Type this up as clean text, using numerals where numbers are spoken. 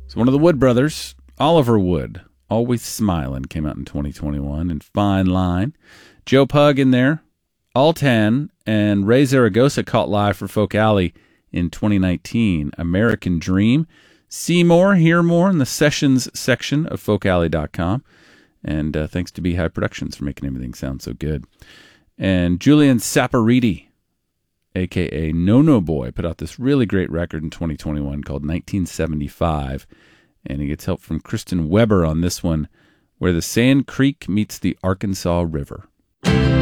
So one of the Wood brothers, Oliver Wood, Always Smiling, came out in 2021, and Fine Line. Joe Pug in there, All 10, and Ray Zaragoza caught live for Folk Alley in 2019, American Dream. See more, hear more in the sessions section of folkalley.com. And thanks to Beehive Productions for making everything sound so good. And Julian Saporiti, a.k.a. No Boy, put out this really great record in 2021 called 1975. And he gets help from Kristen Weber on this one, Where the Sand Creek Meets the Arkansas River.